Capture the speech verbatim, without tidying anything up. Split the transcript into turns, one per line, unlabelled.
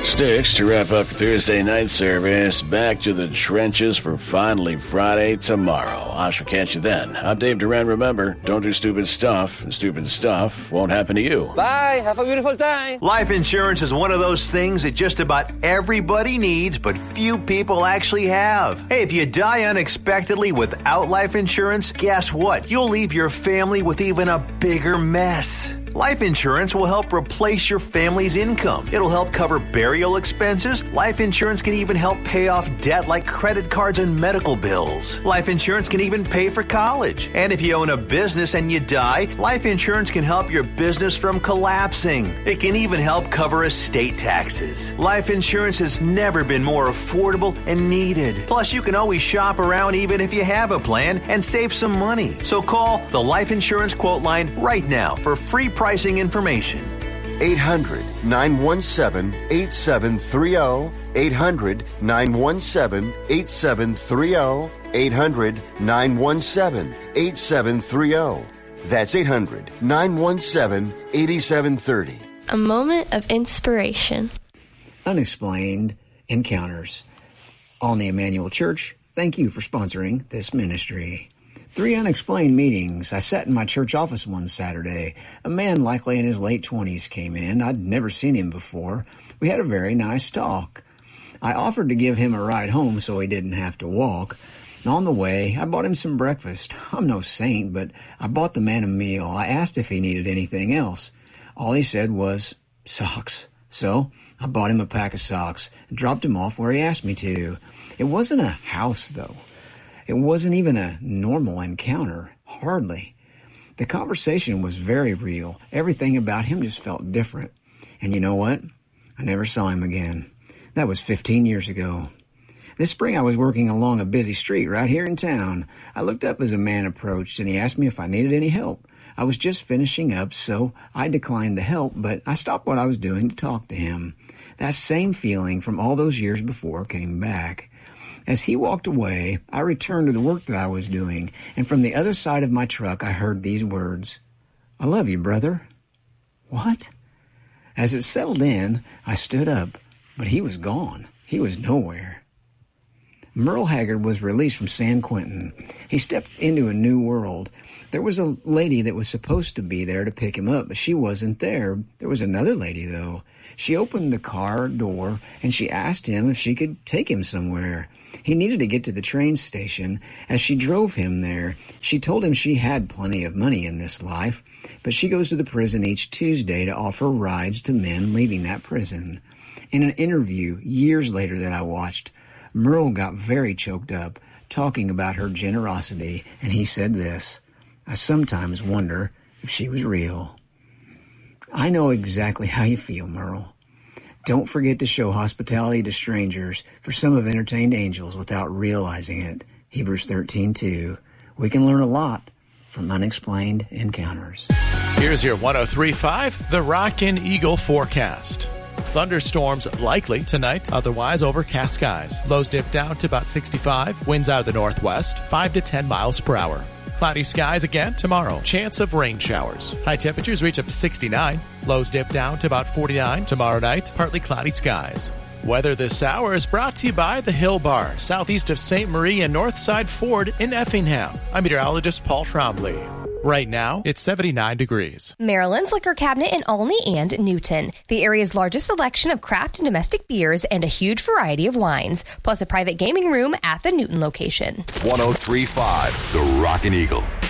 Sticks to wrap up your Thursday night service. Back to the trenches for Finally Friday tomorrow. I shall catch you then. I'm Dave Duran. Remember, don't do stupid stuff, and stupid stuff won't happen to you.
Bye. Have a beautiful time.
Life insurance is one of those things that just about everybody needs, but few people actually have. Hey, if you die unexpectedly without life insurance, guess what? You'll leave your family with even a bigger mess. Life insurance will help replace your family's income. It'll help cover burial expenses. Life insurance can even help pay off debt like credit cards and medical bills. Life insurance can even pay for college. And if you own a business and you die, life insurance can help your business from collapsing. It can even help cover estate taxes. Life insurance has never been more affordable and needed. Plus, you can always shop around even if you have a plan and save some money. So call the Life Insurance Quote Line right now for free pricing information.
eight hundred, nine one seven, eight seven three zero. eight hundred, nine one seven, eight seven three zero. eight hundred, nine one seven, eight seven three zero. That's eight hundred, nine one seven, eight seven three zero.
A moment of inspiration.
Unexplained Encounters. On the Emmanuel Church, thank you for sponsoring this ministry. Three unexplained meetings. I sat in my church office one Saturday. A man likely in his late twenties came in. I'd never seen him before. We had a very nice talk. I offered to give him a ride home so he didn't have to walk. And on the way, I bought him some breakfast. I'm no saint, but I bought the man a meal. I asked if he needed anything else. All he said was, socks. So I bought him a pack of socks and dropped him off where he asked me to. It wasn't a house, though. It wasn't even a normal encounter. Hardly. The conversation was very real. Everything about him just felt different. And you know what? I never saw him again. That was fifteen years ago. This spring I was working along a busy street right here in town. I looked up as a man approached and he asked me if I needed any help. I was just finishing up, so I declined the help, but I stopped what I was doing to talk to him. That same feeling from all those years before came back. As he walked away, I returned to the work that I was doing, and from the other side of my truck, I heard these words, I love you, brother. What? As it settled in, I stood up, but he was gone. He was nowhere. Merle Haggard was released from San Quentin. He stepped into a new world. There was a lady that was supposed to be there to pick him up, but she wasn't there. There was another lady, though. She opened the car door, and she asked him if she could take him somewhere. He needed to get to the train station. As she drove him there, she told him she had plenty of money in this life, but she goes to the prison each Tuesday to offer rides to men leaving that prison. In an interview years later that I watched, Merle got very choked up, talking about her generosity, and he said this, I sometimes wonder if she was real. I know exactly how you feel, Merle. Don't forget to show hospitality to strangers, for some have entertained angels without realizing it. Hebrews thirteen two. We can learn a lot from unexplained encounters.
Here's your one oh three point five, The Rockin' Eagle forecast. Thunderstorms likely tonight, otherwise overcast skies. Lows dip down to about sixty-five, winds out of the northwest, five to ten miles per hour. Cloudy skies again tomorrow. Chance of rain showers. High temperatures reach up to sixty-nine. Lows dip down to about forty-nine. Tomorrow night, partly cloudy skies. Weather this hour is brought to you by the Hill Bar, southeast of Saint Marie and Northside Ford in Effingham. I'm meteorologist Paul Trombley. Right now, it's seventy-nine degrees.
Maryland's Liquor Cabinet in Olney and Newton. The area's largest selection of craft and domestic beers and a huge variety of wines, plus a private gaming room at the Newton location.
one oh three point five, The Rockin' Eagle.